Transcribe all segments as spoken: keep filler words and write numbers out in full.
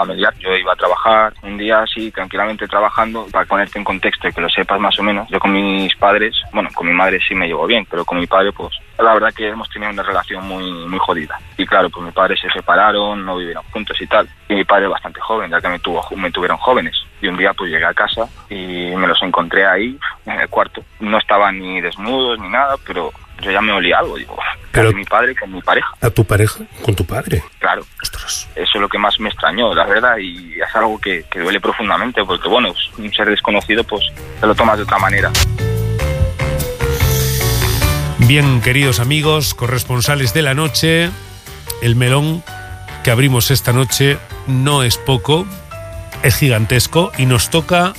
familiar. Yo iba a trabajar un día así, tranquilamente trabajando, para ponerte en contexto y que lo sepas más o menos. Yo con mis padres, bueno, con mi madre sí me llevo bien, pero con mi padre, pues, la verdad que hemos tenido una relación muy, muy jodida. Y claro, pues mis padres se separaron, no vivieron juntos y tal. Y mi padre bastante joven, ya que me, tuvo, me tuvieron jóvenes. Y un día pues llegué a casa y me los encontré ahí, en el cuarto. No estaban ni desnudos ni nada, pero yo ya me olía algo, digo, pero mi padre con mi pareja. ¿A tu pareja? ¿Con tu padre? Claro. Ostras. Eso es lo que más me extrañó, la verdad, y es algo que, que duele profundamente, porque bueno, un ser desconocido, pues te lo tomas de otra manera. Bien, queridos amigos, corresponsales de la noche, el melón que abrimos esta noche no es poco, es gigantesco y nos toca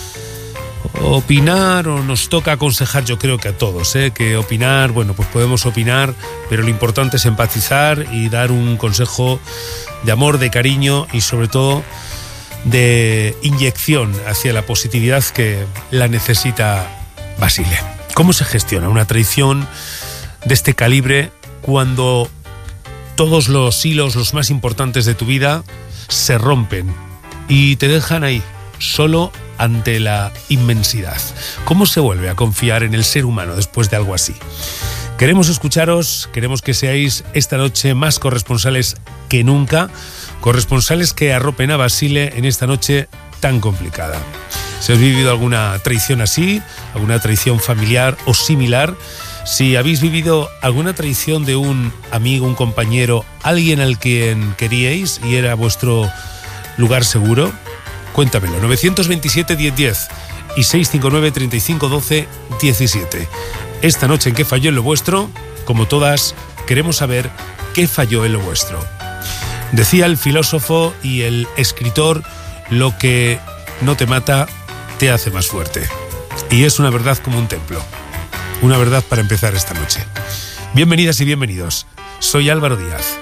opinar o nos toca aconsejar, yo creo que a todos, ¿eh? Que opinar, bueno, pues podemos opinar, pero lo importante es empatizar y dar un consejo de amor, de cariño y sobre todo de inyección hacia la positividad que la necesita Basile. ¿Cómo se gestiona una traición de este calibre cuando todos los hilos, los más importantes de tu vida, se rompen y te dejan ahí, solo ante la inmensidad? ¿Cómo se vuelve a confiar en el ser humano después de algo así? Queremos escucharos, queremos que seáis esta noche más corresponsales que nunca, corresponsales que arropen a Basile en esta noche tan complicada. Si habéis vivido alguna traición así, alguna traición familiar o similar, si habéis vivido alguna traición de un amigo, un compañero, alguien al quien queríais y era vuestro lugar seguro, cuéntamelo. nueve dos siete, diez diez y seis cinco nueve, treinta y cinco, doce, diecisiete. Esta noche en ¿Qué falló en lo vuestro? Como todas, queremos saber qué falló en lo vuestro. Decía el filósofo y el escritor, lo que no te mata te hace más fuerte. Y es una verdad como un templo. Una verdad para empezar esta noche. Bienvenidas y bienvenidos. Soy Álvaro Díaz.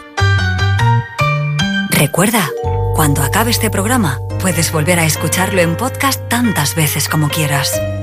Recuerda, cuando acabe este programa, puedes volver a escucharlo en podcast tantas veces como quieras.